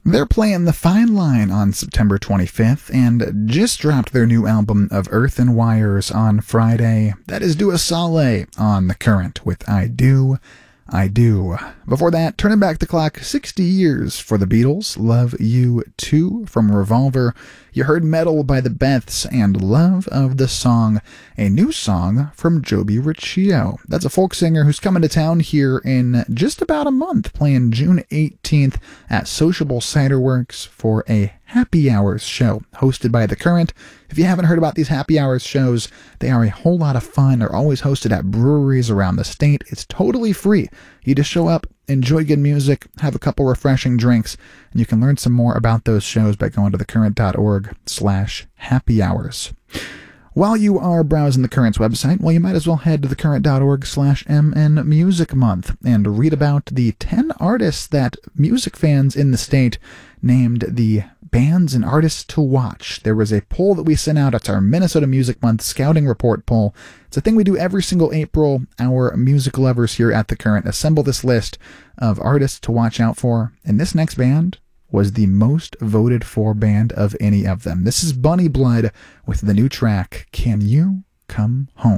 They're playing The Fine Line on September 25th and just dropped their new album of Earth and Wires on Friday. That is Dua Saleh on The Current with I Do. Before that, turning back the clock 60 years for the Beatles, Love You Too from Revolver. You heard Metal by the Beths and Love of the Song, a new song from Joby Riccio. That's a folk singer who's coming to town here in just about a month, playing June 18th at Sociable Cider Works for a Happy Hours show hosted by The Current. If you haven't heard about these Happy Hours shows, they are a whole lot of fun. They're always hosted at breweries around the state. It's totally free. You just show up, enjoy good music, have a couple refreshing drinks, and you can learn some more about those shows by going to thecurrent.org/happyhours. While you are browsing the Current's website, well, you might as well head to thecurrent.org/MN Music Month and read about the 10 artists that music fans in the state named the bands and artists to watch. There was a poll that we sent out. It's our Minnesota Music Month Scouting Report poll. It's a thing we do every single April. Our music lovers here at The Current assemble this list of artists to watch out for, and this next band was the most voted for band of any of them. This is Bunny Blood with the new track, Can You Come Home?